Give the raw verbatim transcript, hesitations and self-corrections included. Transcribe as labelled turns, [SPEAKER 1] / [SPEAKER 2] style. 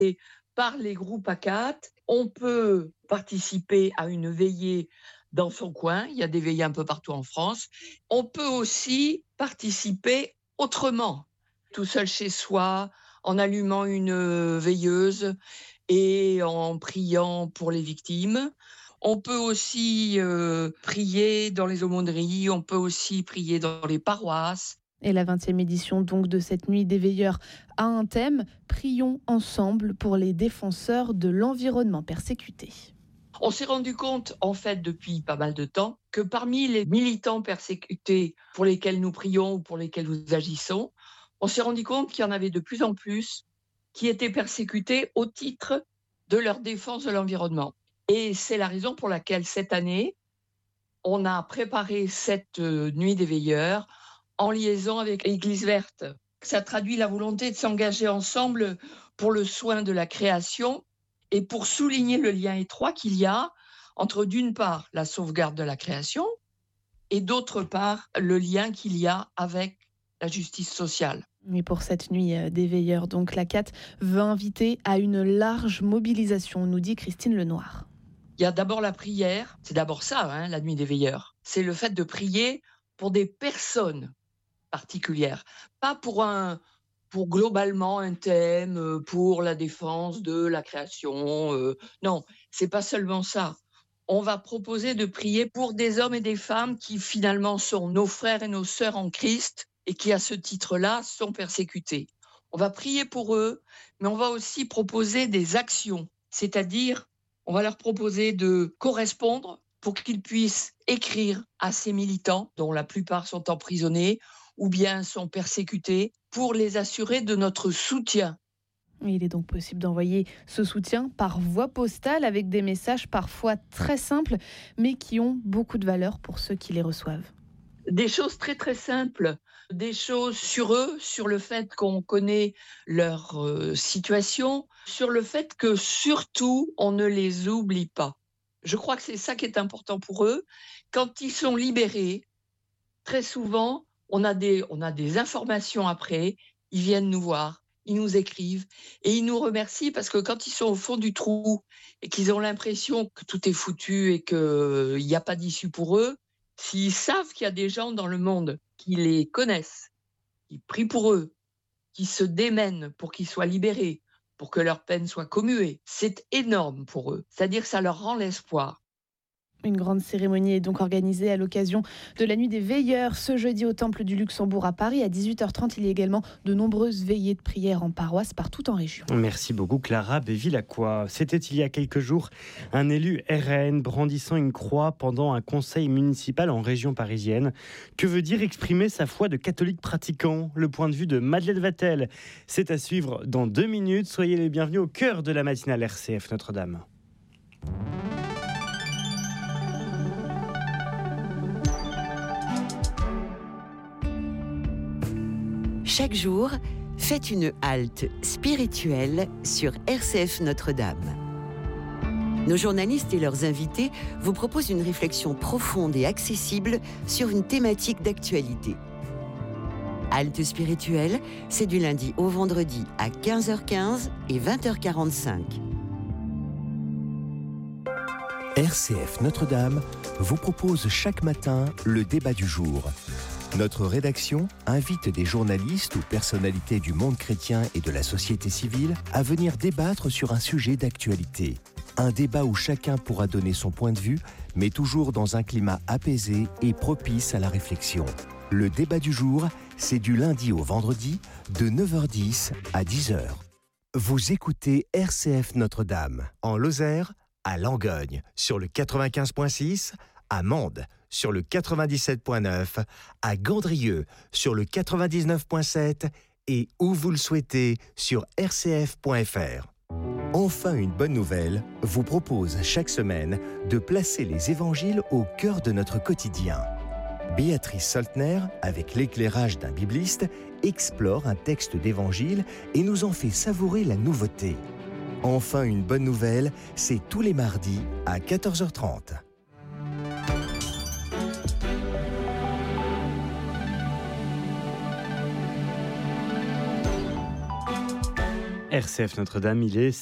[SPEAKER 1] par les groupes A quatre. On peut participer à une veillée dans son coin. Il y a des veillées un peu partout en France. On peut aussi participer autrement, tout seul chez soi, en allumant une veilleuse et en priant pour les victimes. On peut aussi euh, prier dans les aumôneries, on peut aussi prier dans les paroisses.
[SPEAKER 2] Et la vingtième édition donc de cette nuit des veilleurs a un thème « Prions ensemble pour les défenseurs de l'environnement persécuté ».
[SPEAKER 1] On s'est rendu compte, en fait, depuis pas mal de temps, que parmi les militants persécutés pour lesquels nous prions ou pour lesquels nous agissons, on s'est rendu compte qu'il y en avait de plus en plus qui étaient persécutés au titre de leur défense de l'environnement. Et c'est la raison pour laquelle, cette année, on a préparé cette nuit des veilleurs en liaison avec l'Église verte. Ça traduit la volonté de s'engager ensemble pour le soin de la création et pour souligner le lien étroit qu'il y a entre, d'une part, la sauvegarde de la création et, d'autre part, le lien qu'il y a avec la justice sociale.
[SPEAKER 2] Et pour cette nuit des veilleurs, donc, la C A T veut inviter à une large mobilisation, nous dit Christine Lenoir.
[SPEAKER 1] Il y a d'abord la prière, c'est d'abord ça, hein, la nuit des veilleurs. C'est le fait de prier pour des personnes particulières, pas pour un... pour globalement un thème, pour la défense de la création. Euh, non, c'est pas seulement ça. On va proposer de prier pour des hommes et des femmes qui finalement sont nos frères et nos sœurs en Christ et qui à ce titre-là sont persécutés. On va prier pour eux, mais on va aussi proposer des actions, c'est-à-dire on va leur proposer de correspondre pour qu'ils puissent écrire à ces militants, dont la plupart sont emprisonnés, ou bien sont persécutés, pour les assurer de notre soutien.
[SPEAKER 2] Il est donc possible d'envoyer ce soutien par voie postale avec des messages parfois très simples, mais qui ont beaucoup de valeur pour ceux qui les reçoivent.
[SPEAKER 1] Des choses très très simples, des choses sur eux, sur le fait qu'on connaît leur euh, situation, sur le fait que surtout on ne les oublie pas. Je crois que c'est ça qui est important pour eux. Quand ils sont libérés, très souvent, On a, des, on a des informations après, ils viennent nous voir, ils nous écrivent et ils nous remercient parce que quand ils sont au fond du trou et qu'ils ont l'impression que tout est foutu et qu'il n'y a pas d'issue pour eux, s'ils savent qu'il y a des gens dans le monde qui les connaissent, qui prient pour eux, qui se démènent pour qu'ils soient libérés, pour que leur peine soit commuée, c'est énorme pour eux. C'est-à-dire que ça leur rend l'espoir.
[SPEAKER 2] Une grande cérémonie est donc organisée à l'occasion de la nuit des veilleurs ce jeudi au Temple du Luxembourg à Paris. À dix-huit heures trente, il y a également de nombreuses veillées de prière en paroisse partout en région.
[SPEAKER 3] Merci beaucoup Clara Bévilacqua. C'était il y a quelques jours un élu R N brandissant une croix pendant un conseil municipal en région parisienne. Que veut dire exprimer sa foi de catholique pratiquant ? Le point de vue de Madeleine Vatel. C'est à suivre dans deux minutes. Soyez les bienvenus au cœur de la matinale R C F Notre-Dame.
[SPEAKER 4] Chaque jour, faites une halte spirituelle sur R C F Notre-Dame. Nos journalistes et leurs invités vous proposent une réflexion profonde et accessible sur une thématique d'actualité. Halte spirituelle, c'est du lundi au vendredi à quinze heures quinze et vingt heures quarante-cinq.
[SPEAKER 5] R C F Notre-Dame vous propose chaque matin le débat du jour. Notre rédaction invite des journalistes ou personnalités du monde chrétien et de la société civile à venir débattre sur un sujet d'actualité. Un débat où chacun pourra donner son point de vue, mais toujours dans un climat apaisé et propice à la réflexion. Le débat du jour, c'est du lundi au vendredi, de neuf heures dix à dix heures. Vous écoutez R C F Notre-Dame, en Lozère, à Langogne, sur le quatre-vingt-quinze virgule six, à Mende, sur le quatre-vingt-dix-sept virgule neuf, à Gandrieux, sur le quatre-vingt-dix-neuf virgule sept et où vous le souhaitez, sur r c f point f r. Enfin, une bonne nouvelle vous propose chaque semaine de placer les évangiles au cœur de notre quotidien. Béatrice Soltner, avec l'éclairage d'un bibliste, explore un texte d'évangile et nous en fait savourer la nouveauté. Enfin, une bonne nouvelle, c'est tous les mardis à quatorze heures trente.
[SPEAKER 3] R C F Notre-Dame, il est